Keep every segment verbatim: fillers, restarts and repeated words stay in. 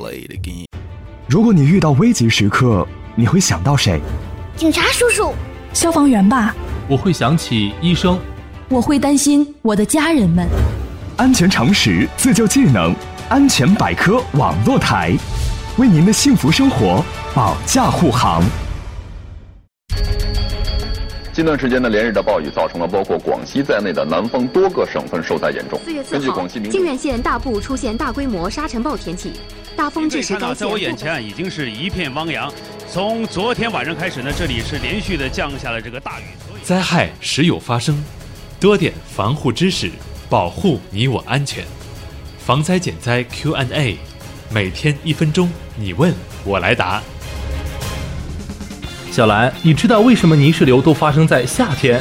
如果你遇到危急时刻，你会想到谁？ 警察叔叔。 消防员吧。 我会想起医生。 我会担心我的家人们。 安全常识，自救技能，安全百科网络台，为您的幸福生活保驾护航。 近段时间的连日的暴雨造成了包括广西在内的南方多个省份受灾严重。 四月四号，靖远县大部出现大规模沙尘暴天气，大风致使该县。 在我眼前已经是一片汪洋。从昨天晚上开始呢，这里是连续的降下了这个大雨。 灾害时有发生，多点防护知识，保护你我安全。防灾减灾 Q and A， 每天一分钟，你问我来答。 小兰，你知道为什么泥石流都发生在夏天？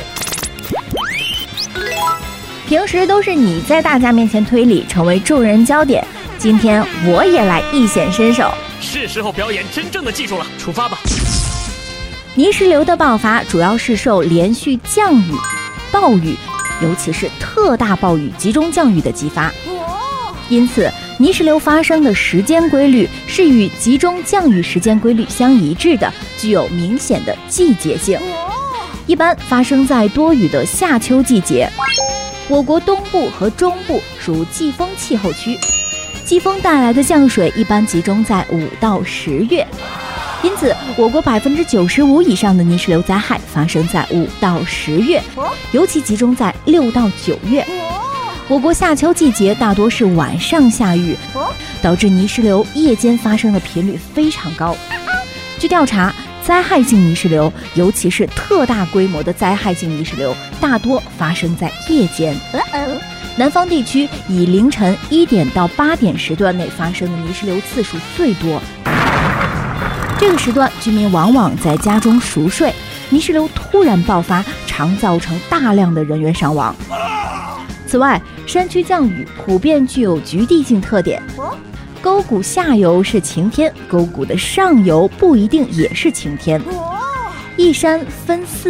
平时都是你在大家面前推理，成为众人焦点，今天我也来一显身手。 是时候表演真正的技术了，出发吧。 泥石流的爆发主要是受连续降雨、暴雨，尤其是特大暴雨、集中降雨的激发。因此，泥石流发生的时间规律是与集中降雨时间规律相一致的，具有明显的季节性。一般发生在多雨的夏秋季节。我国东部和中部属季风气候区，季风带来的降水一般集中在五到十月。因此，我国百分之九十五以上的泥石流灾害发生在五到十月，尤其集中在六到九月。我国夏秋季节大多是晚上下雨，导致泥石流夜间发生的频率非常高。据调查，灾害性泥石流，尤其是特大规模的灾害性泥石流，大多发生在夜间。南方地区以凌晨一点到八点时段内发生的泥石流次数最多。这个时段，居民往往在家中熟睡，泥石流突然爆发，常造成大量的人员伤亡。此外，山区降雨普遍具有局地性特点，沟谷下游是晴天，沟谷的上游不一定也是晴天。一山分四